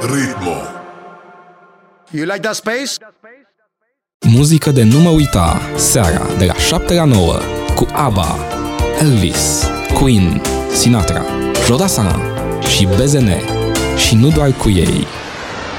Ritmo. You like that space? Muzică de nu mă uita, seara de la 7 la 9, cu ABBA, Elvis, Queen, Sinatra, Jodassin și BZN. Și nu doar cu ei.